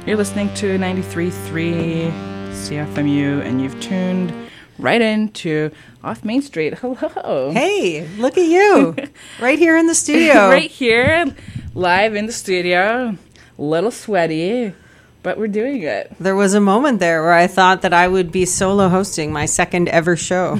You're listening to 93.3 CFMU, and you've tuned right into Off Main Street. Hello. Hey, look at you. Right here in the studio. Right here, live in the studio. A little sweaty, but we're doing it. There was a moment there where I thought that I would be solo hosting my second ever show.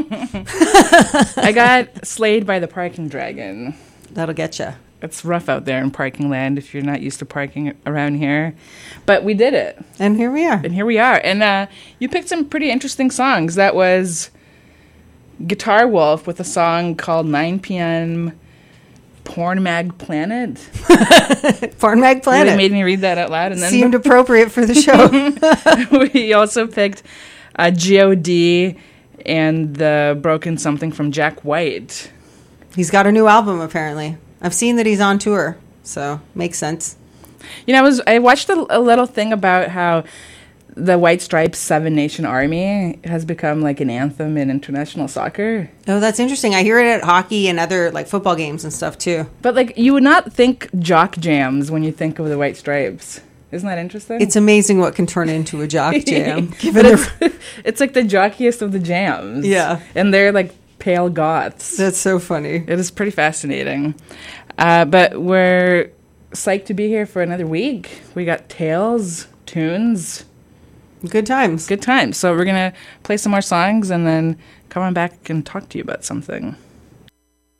I got slayed by the parking dragon. That'll get you. It's rough out there in parking land if you're not used to parking around here. But we did it. And here we are. And you picked some pretty interesting songs. That was Guitar Wolf with a song called 9 p.m. Porn Mag Planet. Porn Mag Planet. Really made me read that out loud. And then seemed appropriate for the show. We also picked G.O.D. and the Broken Something from Jack White. He's got a new album, apparently. I've seen that he's on tour, so makes sense. You know, I watched a little thing about how the White Stripes Seven Nation Army has become like an anthem in international soccer. Oh, that's interesting. I hear it at hockey and other like football games and stuff too. But like you would not think jock jams when you think of the White Stripes. Isn't that interesting? It's amazing what can turn into a jock jam. It's like the jockiest of the jams. Yeah. And they're like pale goths. That's so funny. It is pretty fascinating. But we're psyched to be here for another week. We got tales, tunes. Good times. Good times. So we're going to play some more songs and then come on back and talk to you about something.